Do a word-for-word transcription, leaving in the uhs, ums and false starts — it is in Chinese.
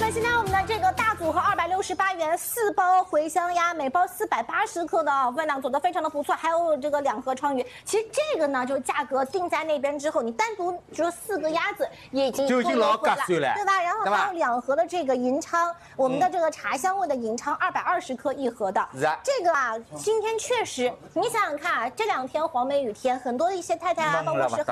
那现在我们的这个大组合二百六十八元，四包茴香鸭，每包四百八十克的分量，做的非常的不错。还有这个两盒鲳鱼，其实这个呢，就是价格定在那边之后，你单独就四个鸭子也已经就已经老合算了， 对吧？然后还有两盒的这个银鲳，我们的这个茶香味的银鲳，二百二十克一盒的。 是啊， 这个啊，今天确实，你想想看啊，这两天黄梅雨天，很多的一些太太啊，包括是。